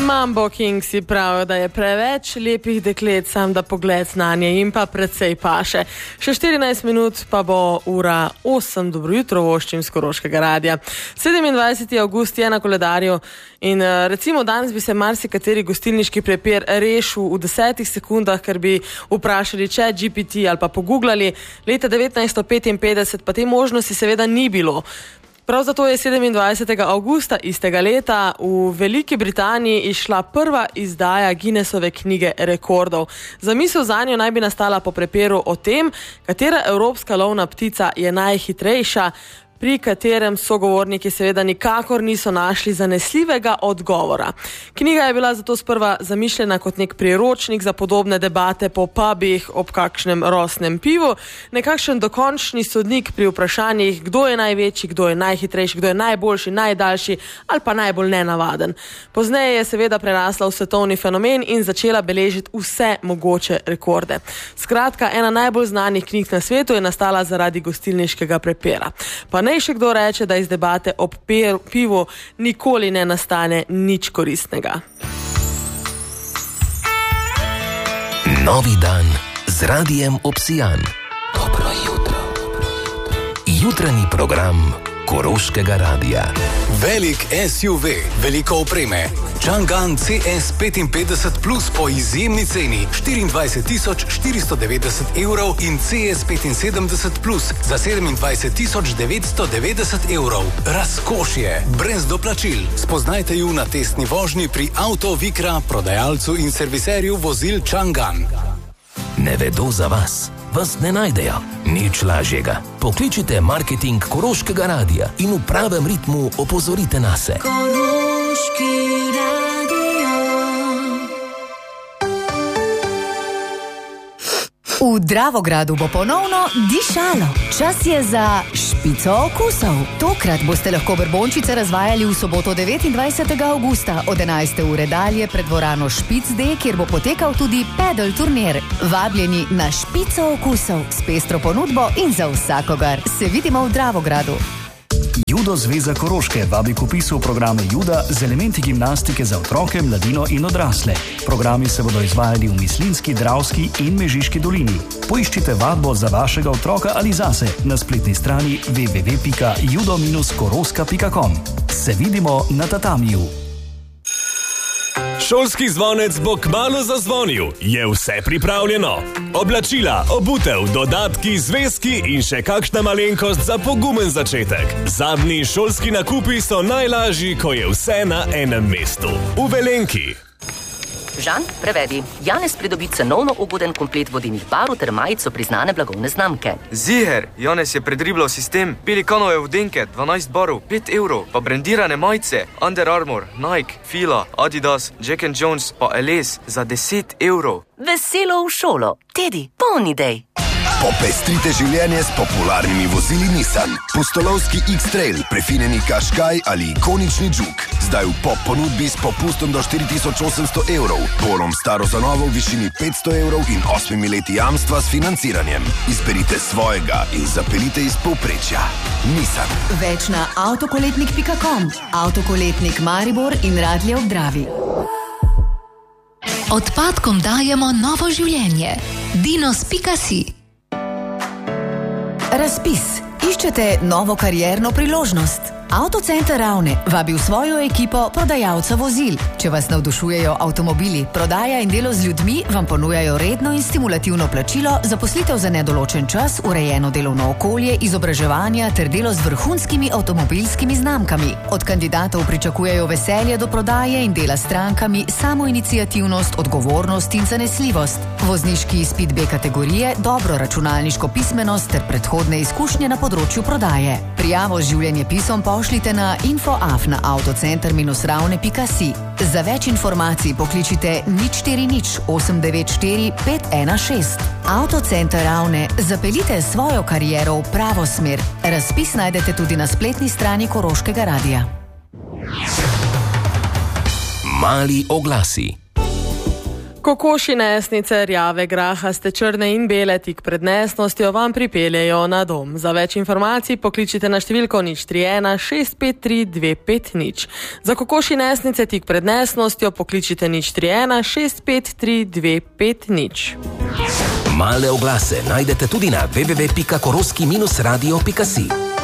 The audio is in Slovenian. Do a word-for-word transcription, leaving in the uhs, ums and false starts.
Mambo Kingsi pravijo, da je preveč lepih deklet, sam da pogled znanje jim pa precej paše. Še štirinajst minut pa bo ura osem. Dobro jutro, voščim z Koroškega radija. sedemindvajseti avgust je na koledarju in recimo danes bi se marsikateri gostilniški prepir rešil v desetih sekundah, ker bi vprašali Chat G P T ali pa pogooglali. Leta devetnajststo petinpetdeset pa te možnosti seveda ni bilo. Prav zato je sedemindvajsetega avgusta istega leta v Veliki Britaniji izšla prva izdaja Guinnessove knjige rekordov. Zamisel zanjo naj bi nastala po prepiru o tem, katera evropska lovna ptica je najhitrejša, pri katerem sogovorniki seveda nikakor niso našli zanesljivega odgovora. Knjiga je bila zato sprva zamišljena kot nek priročnik za podobne debate po pubih ob kakšnem rosnem pivu, nekakšen dokončni sodnik pri vprašanjih, kdo je največji, kdo je najhitrejši, kdo je najboljši, najdaljši ali pa najbolj nenavaden. Pozneje je seveda prerasla v svetovni fenomen in začela beležiti vse mogoče rekorde. Skratka, ena najbolj znanih knjig na svetu je nastala zaradi gostilniškega prepira. Pa naj še kdo reče, da iz debate ob pivu nikoli ne nastane nič koristnega. Novi dan z radijem Obsijan. Dobro jutro. Jutranji program Koroškega radija. Velik S U V, veliko opreme. Changan C S petinpetdeset plus po izjemni ceni štiriindvajset tisoč štiristo devetdeset evrov in C S petinsedemdeset plus za sedemindvajset tisoč devetsto devetdeset evrov. Razkošje, brez doplačil. Spoznajte ju na testni vožnji pri Auto Vikra, prodajalcu in serviserju vozil Changan. Ne vedo za vas, vas ne najdejo. Nič lažjega. Pokličite marketing Koroškega radija in v pravem ritmu opozorite nase. Koroški radio. V Dravogradu bo ponovno dišalo. Čas je za špico okusov. Tokrat boste lahko brbončice razvajali v soboto devetindvajsetega avgusta od enajste ure dalje pred dvorano Špic D, kjer bo potekal tudi pedal turnir. Vabljeni na špico okusov s pestro ponudbo in za vsakogar. Se vidimo v Dravogradu. Judo Zveza Koroške vabi k vpisu v programe Juda z elementi gimnastike za otroke, mladino in odrasle. Programi se bodo izvajali v Mislinjski, Dravski in Mežiški dolini. Poiščite vadbo za vašega otroka ali zase na spletni strani w w w pika judo koroska pika com. Se vidimo na tatamiju. Šolski zvonec bo kmalu zazvonil. Je vse pripravljeno? Oblačila, obutev, dodatki, zvezki in še kakšna malenkost za pogumen začetek. Zadnji šolski nakupi so najlažji, ko je vse na enem mestu. V Velenki. Žan, prevedi. Janez pridobi cenovno ugoden komplet vodilnih barv ter majico priznane blagovne znamke. Ziher, Janez je predribljal sistem. Pelikanove vodenke, dvanajst barv, pet evrov. Pa brendirane majice, Under Armour, Nike, Fila, Adidas, Jack and Jones pa Eles za deset evrov. Veselo v šolo. Tedi, polni dej. Popestrite življenje s popularnimi vozili Nissan. Pustolovski X-Trail, prefinjeni Qashqai ali ikonični Juke. Zdaj v pop ponudbi s popustom do štiri tisoč osemsto evrov. Polom staro za novo v višini petsto evrov in osmimi leti jamstva s financiranjem. Izberite svojega in zapeljite iz povprečja. Nissan. Več na avtokoletnik pika com, Avtokoletnik Maribor in Radlje ob Dravi. Odpadkom dajemo novo življenje. Dinos pika si. Razpis. Iščete novo karierno priložnost? Avtocenter Ravne vabi v svojo ekipo prodajalca vozil. Če vas navdušujejo avtomobili, prodaja in delo z ljudmi, vam ponujajo redno in stimulativno plačilo, zaposlitev za nedoločen čas, urejeno delovno okolje, izobraževanja ter delo z vrhunskimi avtomobilskimi znamkami. Od kandidatov pričakujejo veselje do prodaje in dela s strankami, samoiniciativnost, odgovornost in zanesljivost. Vozniški izpit B kategorije, dobro računalniško pismenost ter predhodne izkušnje na področju prodaje. Prijavo z življenjepisom pošljite na info afna avtocenter ravne pika si. Za več informacij pokličite nič štiri nič osem devet štiri pet ena šest. Avtocenter Ravne, zapeljite svojo kariero v pravo smer. Razpis najdete tudi na spletni strani Koroškega radija. Mali oglasi. Kokoši nesnice, rjave, grahaste, črne in bele tik pred nesnostjo vam pripeljejo na dom. Za več informacij pokličite na številko nič tri ena šest pet tri dve pet nič. Za kokoši nesnice tik pred nesnostjo pokličite nič tri ena šest pet tri dve pet nič. Male oglase najdete tudi na w w w pika koroški radio pika si.